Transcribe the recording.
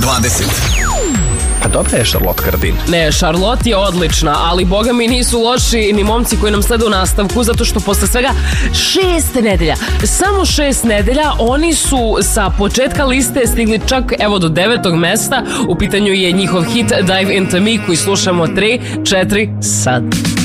20. Pa dobra je Charlotte Kardin. Ne, Charlotte je odlična, ali boga mi nisu loši ni momci koji nam slede u nastavku, zato što posle svega 6 nedelja, samo 6 nedelja, oni su sa početka liste stigli čak evo do 9. mesta. U pitanju je njihov hit Dive Into Me koji slušamo 3, 4 sad.